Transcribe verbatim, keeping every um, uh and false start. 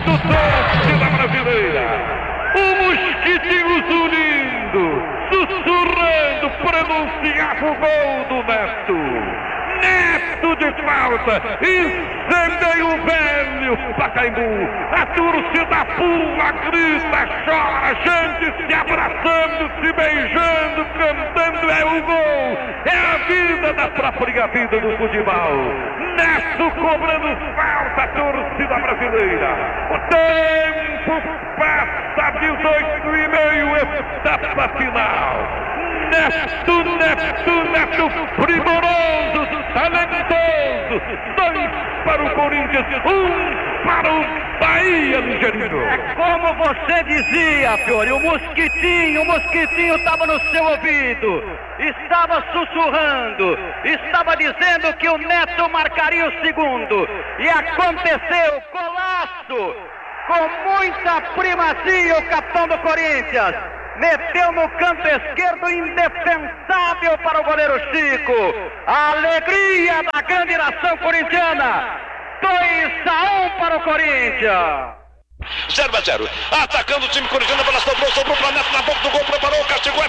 do torcida brasileira. O Mosquitinho zunindo, sussurrando, pronunciava o gol do Neto. Neto de falta, incendeia o velho Pacaembu. A torcida pula, grita, chora, gente se abraçando, se beijando, cantando, é o gol, é a vida da própria vida do futebol. Neto cobrando falta, a torcida brasileira. O tempo passa, dezoito e meio, etapa final. Neto, Neto, Neto, primoroso, talentoso, dois para o Corinthians, um para o Bahia, Ligerino. É como você dizia, Fiore, o Mosquitinho, o Mosquitinho estava no seu ouvido, estava sussurrando, estava dizendo que o Neto marcaria o segundo, e aconteceu, golaço, com muita primazia o capitão do Corinthians. Meteu no canto esquerdo, indefensável para o goleiro Chico. A alegria da grande nação corintiana. dois a um para o Corinthians. zero a zero. Atacando o time corintiano, a bola sobrou, sobrou para Neto na boca do gol, preparou, castigou.